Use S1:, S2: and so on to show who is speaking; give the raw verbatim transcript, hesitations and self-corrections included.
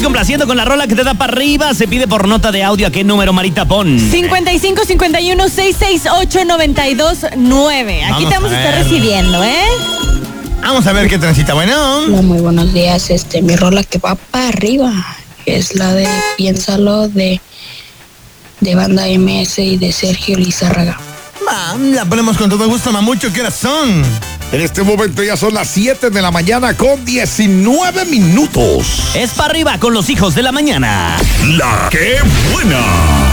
S1: complaciendo con la rola que te da para arriba. Se pide por nota de audio. ¿A qué número, Marita? Pon
S2: cincuenta y cinco, cincuenta y uno, sesenta y seis ocho, noventa y dos, nueve. Aquí
S3: Vamos
S2: te vamos a,
S3: a
S2: estar
S3: ver.
S2: recibiendo, ¿eh?
S3: Vamos a ver qué transita. Bueno.
S4: Hola, muy buenos días. Este, mi rola que va para arriba es la de Piénsalo de, de Banda M S y de Sergio Lizárraga.
S3: Mam, la ponemos con todo gusto, mamucho. ¿Qué horas son?
S5: En este momento ya son las siete de la mañana con diecinueve minutos.
S1: Es para arriba con los hijos de la mañana.
S6: La que buena.